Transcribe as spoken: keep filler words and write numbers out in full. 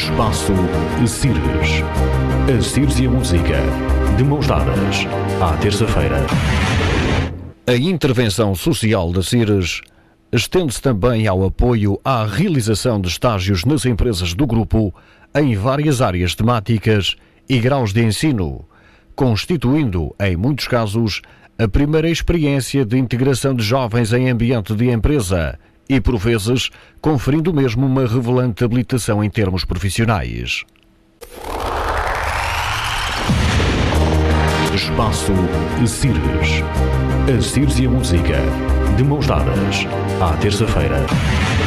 Espaço Cires. A Cires e a música, de mãos dadas, à terça-feira. A intervenção social da Cires estende-se também ao apoio à realização de estágios nas empresas do grupo em várias áreas temáticas e graus de ensino, constituindo, em muitos casos, a primeira experiência de integração de jovens em ambiente de empresa e, por vezes, conferindo mesmo uma revelante habilitação em termos profissionais. Espaço Cires. A Cires e a música, de mãos dadas, à terça-feira.